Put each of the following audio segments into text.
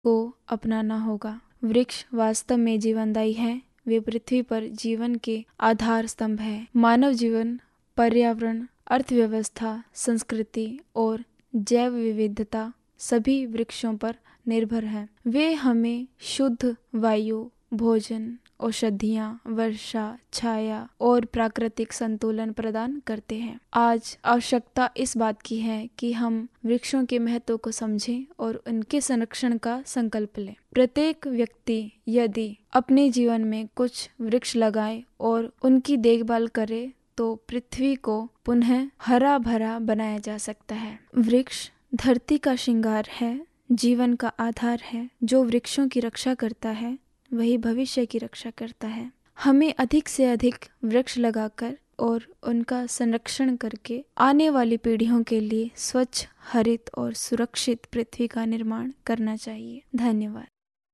को अपनाना होगा। वृक्ष वास्तव में जीवनदायी हैं। वे पृथ्वी पर जीवन के आधार स्तंभ हैं। मानव जीवन, पर्यावरण, अर्थव्यवस्था, संस्कृति और जैव विविधता सभी वृक्षों पर निर्भर है। वे हमें शुद्ध वायु, भोजन, औषधियाँ, वर्षा, छाया और प्राकृतिक संतुलन प्रदान करते हैं। आज आवश्यकता इस बात की है कि हम वृक्षों के महत्व को समझें और उनके संरक्षण का संकल्प लें। प्रत्येक व्यक्ति यदि अपने जीवन में कुछ वृक्ष लगाए और उनकी देखभाल करे तो पृथ्वी को पुनः हरा भरा बनाया जा सकता है। वृक्ष धरती का श्रृंगार है, जीवन का आधार है। जो वृक्षों की रक्षा करता है वही भविष्य की रक्षा करता है। हमें अधिक से अधिक वृक्ष लगाकर और उनका संरक्षण करके आने वाली पीढ़ियों के लिए स्वच्छ, हरित और सुरक्षित पृथ्वी का निर्माण करना चाहिए। धन्यवाद।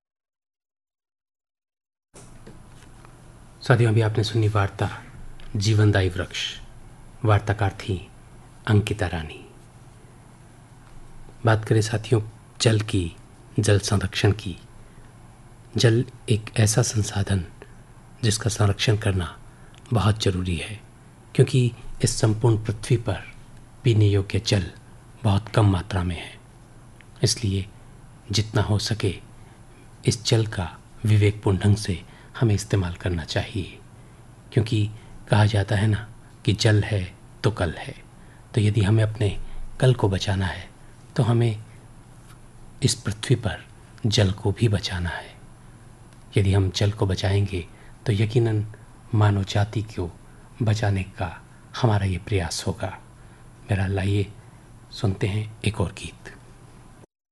साथियों, अभी आपने सुनी वार्ता जीवनदायी वृक्ष। वार्ताकार थी अंकिता रानी। बात करें साथियों जल की, जल संरक्षण की। जल एक ऐसा संसाधन जिसका संरक्षण करना बहुत ज़रूरी है, क्योंकि इस संपूर्ण पृथ्वी पर पीने योग्य जल बहुत कम मात्रा में है। इसलिए जितना हो सके इस जल का विवेकपूर्ण ढंग से हमें इस्तेमाल करना चाहिए, क्योंकि कहा जाता है ना कि जल है तो कल है। तो यदि हमें अपने कल को बचाना है तो हमें इस पृथ्वी पर जल को भी बचाना है। यदि हम जल को बचाएंगे तो यकीनन मानव जाति को बचाने का हमारा ये प्रयास होगा। मेरा लाइए सुनते हैं एक और गीत।